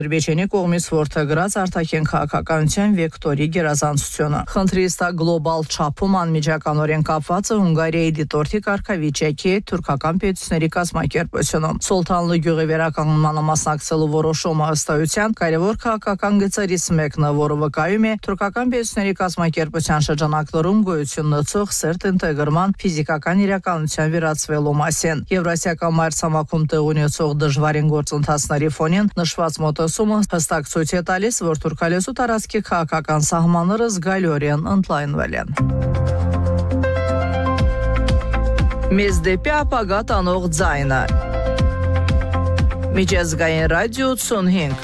Ադրբեջանի կողմից որդեգրած արտաքին քաղաքականության վեկտորի գերազանցությունը։ Խնդրի ստա գլոբալ չափում անմիջականորեն կապված է Հունգարիայի դիտորդի կարգավիճակի թուրքական պետությունների կազմակերպությունում։ Սոլթանլու գյուղի վերականգնմանը մասնակցելու որոշումը ըստ էության կարևոր քաղաքական գծերից մեկն է, որը վկայում է թուրքական պետությունների կազմակերպության շրջանակներում գոյություն ունեցող սերտ ինտեգրման ֆիզիկական իրականության վերացվելու մասին։ Եվրասիական մայրցամաքում տեղ ունեցող դժվարին գործընթացների ֆոնին նշված մոտեցումը հստակ ցույց է տալիս, որ թուրքալեզու տարածքի քաղաքական սահմանները զգալիորեն ընդլայնվել են։ Մեզ դեպի ապագա տանող ձայնը։ Միջազգային ռադիո 85։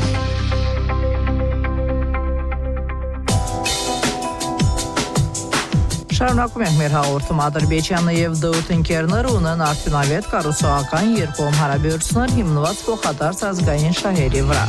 Շարունակում ենք մեր հաղորդումը։ Ադրբեջանը եւ ԴՕՏ ընկերները ունեն արդյունավետ կառուցողական երկկողմ հարաբերություններ հիմնված փոխադարձ ազգային շահերի վրա։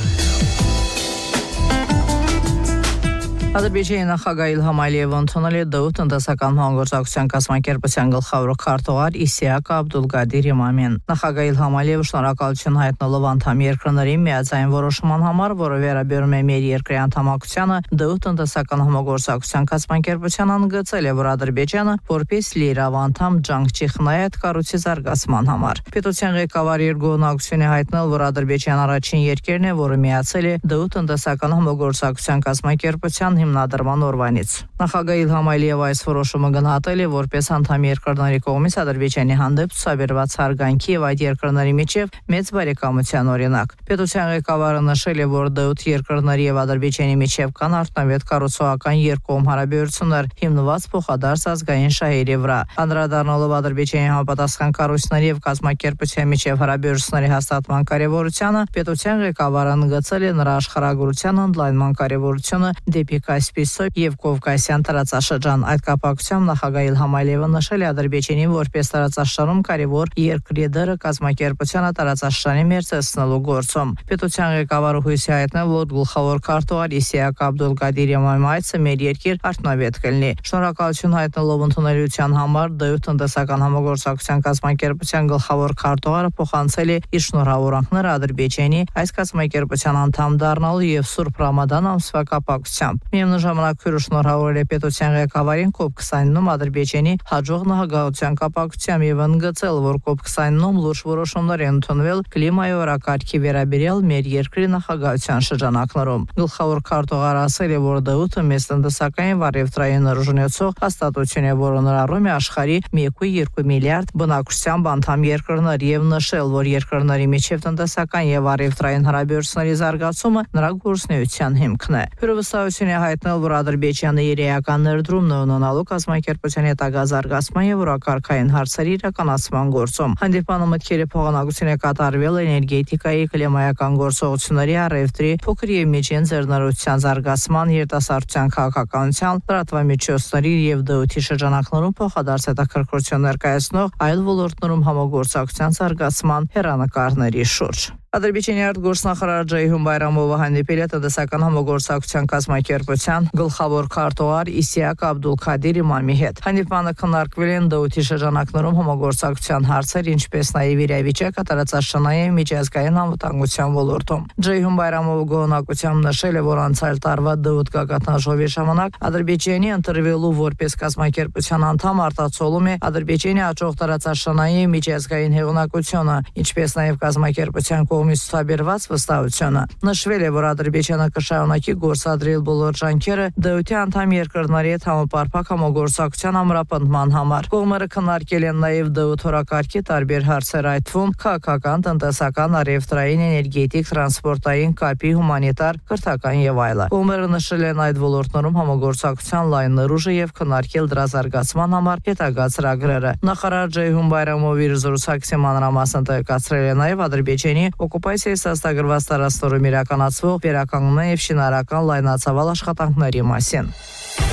Ադրբեջանի նախագահ Իլհամ Ալիևը ընդունել է ԴՕՏ տնտեսական համագործակցության կազմակերպության գլխավոր քարտուղար Իսիակ Աբդուլգադիր Իմամին։ Նախագահ Իլհամ Ալիևը շնորհակալություն հայտնելով անդամ երկրների միաձայն որոշման համար, որը վերաբերում է մեր երկրի անդամակցությանը, ԴՕՏ տնտեսական համագործակցության կազմակերպության ընդգծել է, որ Ադրբեջանը որպես լիիրավ անդամ ջանք չի խնայ այդ կառույցի զարգացման համար։ Պետության ղեկավարը իր գոհունակություն է հայտնել, որ Ադրբեջանն առաջին երկրն է, որը միացել է ԴՕՏ տնտեսական համագործակցության կազմակերպության հիմնադրման օրվանից։ Նախագահ Իլհամ Ալիևը այս որոշումը գնահատել է որպես անդամ երկրների կողմից Ադրբեջանի հանդեպ ցուցաբերված հարգանքի եւ այդ երկրների միջև մեծ բարեկամության օրինակ։ Պետության ղեկավարը նշել է, որ ԴՕՏ երկրների եւ Ադրբեջանի միջև կան արդյունավետ կառուցողական երկկողմ հարաբերություններ հիմնված փոխադարձ ազգային շահերի վրա։ Անդրադառնալով Ադրբեջանի համապատասխան կառույցների եւ կազմակերպության միջև հարաբերությունների հաստատման կարեւորությանը, պետության ղեկավարը ընդգծել է նրա աշխարհագրության ընդլայնման կարեւորությունը դեպի Կասպիոսի եւ Կովկասյան տարածաշրջան։ Այդ կապակցությամբ նախագահ Իլհամ Ալիևը նշել է Ադրբեջանին որպես տարածաշրջանում կարևոր երկրի դերը կազմակերպությանը տարածաշրջանի մերձեցնելու գործում։ Պետության ղեկավարը հույս է հայտնել, որ գլխավոր քարտուղար Իսիակ Աբդուլգադիր Իմամի այցը մեր երկիր արդյունավետ կլինի։ Շնորհակալություն հայտնելով ընդունելության համար ԴՕՏ տնտեսական համագործակցության կազմակերպության գլխավոր քարտուղարը փոխանցել է իր շնորհավորանքները Ադրբեջանի այս կազմակերպության անդամ դառնալու եւ Սուրբ Ռամադան ամսվա կապակցությամբ։ Միևնույն ժամանակ Քյուրը շնորհավորել է պետության ղեկավարին COP29-ում Ադրբեջանի հաջող նախագահության կապակցությամբ եւ ընդգծել, որ COP29-ում լուրջ որոշումներ են ընդունվել կլիմայի օրակարգի վերաբերյալ մեր երկրի նախագահության շրջանակներում։ Գլխավոր քարտուղարը ասել է, որ ԴՕՏ-ը մեծ տնտեսական եւ առևտրային ուժ ունեցող հաստատություն է, որը ներառում է աշխարհի 1.2 միլիարդ բնակչությամբ անդամ երկրներ եւ նշել, որ երկրների միջև տնտեսական եւ առևտրային հարաբերությունների զարգացումը նրա գործունեության հիմքն է։ Հյուրվստահություն է հայտնել, որ Ադրբեջանը իր էական ներդրումն ունենալու կազմակերպության հետագա զարգացման եւ օրակարգային հարցերի իրականացման գործում։ Հանդիպանը մտքերի փոխանակություն է կատարվել էներգետիկայի, կլիմայական գործողությունների, առևտրի, փոքր եւ միջին ձեռնարկության զարգացման, երիտասարդության քաղաքականության, լրատվամիջոցների եւ ԴՕՏ-ի շրջանակներում փոխադարձ հետաքրքրություն ներկայացնող այլ ոլորտներում համագործակցության զարգացման հեռանկարների շուրջ։ Ադրբեջանի արտգործնախարար Ջեյհուն Բայրամովը հանդիպել է տնտեսական համագործակցության կազմակերպության գլխավոր քարտուղար Իսիակ Աբդուլգադիր Իմամի հետ։ Հանդիպանը քննարկվել են ԴՕՏ-ի շրջանակներում համագործակցության հարցեր, ինչպես նաև իրավիճակը տարածաշրջանային միջազգային անվտանգության ոլորտում։ Ջեյհուն Բայրամովը գոհունակությամբ նշել է, որ անցյալ տարվա ԴՕՏ գագաթնաժողովի ժամանակ Ադրբեջանի ընտրվելու որպես կազմակերպության անդամ արտացոլում է Ադրբեջանի աճող տարածաշրջանային միջազգային հեղինակությունը, ինչպես նաև կազմակերպության կողմից ցուցաբերված վստահությունը։ Նշվել է, որ Ադրբեջանը կշարունակի գործադրել բոլոր ջանքերը ԴՕՏ-ի անդամ երկրների հետ համապարփակ համագործակցության ամրապնդման համար։ Կողմերը քննարկել են նաև ԴՕՏ օրակարգի տարբեր հարցեր, այդ թվում քաղաքական, տնտեսական, առևտրային, էներգետիկ, տրանսպորտային, կապի, հումանիտար, կրթական եւ այլը։ Կողմերը նշել են այդ ոլորտներում համագործակցության լայն ներուժը եւ քննարկել դրա զարգացման համար հետագա ծրագրերը։ Նախարար Ջեյհուն Բայրամովը իր զրուցակցի մանրամասն տեղեկացրել է նաև Ադրբեջանի օկուպացիայի ստացագրված տարածքներում իրականացվող վերականգնման եւ շինարարական լայնածավալ աշխատանքների մասին։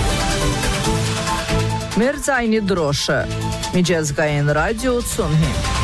Մեր ձայնի դրոշը։ Միջազգային ռադիո 85։